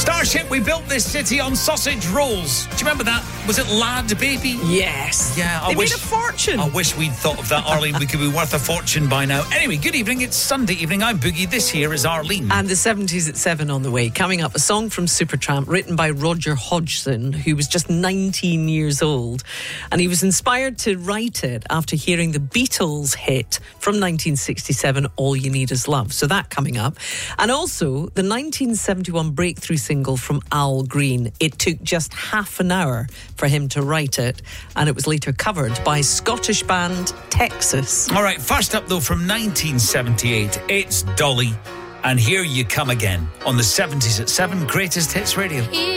Starship, we built this city on sausage rolls. Do you remember that? Was it Lad Baby? Yes. Yeah, They made a fortune. I wish we'd thought of that, Arlene. We could be worth a fortune by now. Anyway, good evening. It's Sunday evening. I'm Boogie. This here is Arlene. And the 70s at 7 on the way. Coming up, a song from Supertramp written by Roger Hodgson, who was just 19 years old. And he was inspired to write it after hearing the Beatles hit from 1967, All You Need Is Love. So that coming up. And also the 1971 breakthrough single from Al Green. It took just half an hour for him to write it, and it was later covered by Scottish band Texas. All right, first up, though, from 1978, it's Dolly. And Here You Come Again on the 70s at 7 Greatest Hits Radio.